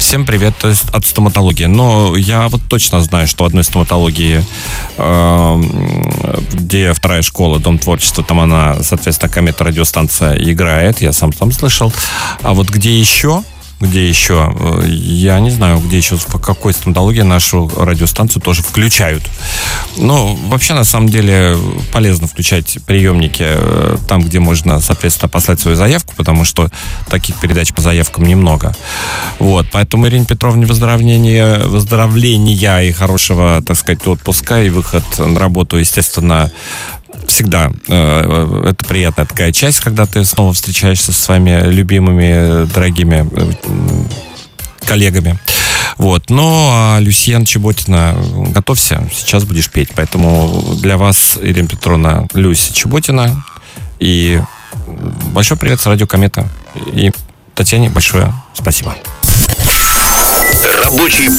Всем привет, то есть от стоматологии. Но я вот точно знаю, что в одной стоматологии, где вторая школа, Дом творчества, там она, соответственно, Комета радиостанция играет. Я сам там слышал. А вот где еще, я не знаю, где еще, по какой стоматологии нашу радиостанцию тоже включают. Но вообще, на самом деле, полезно включать приемники там, где можно, соответственно, послать свою заявку, потому что таких передач по заявкам немного. Вот, поэтому Ирине Петровне выздоровления и хорошего, так сказать, отпуска и выход на работу, естественно, всегда это приятная такая часть, когда ты снова встречаешься со своими любимыми, дорогими коллегами. Вот. Ну, а Люсьен Чеботина, готовься, сейчас будешь петь. Поэтому для вас, Ирина Петровна, Люся Чеботина. И большой привет с радио Комета. И Татьяне большое спасибо. Рабочий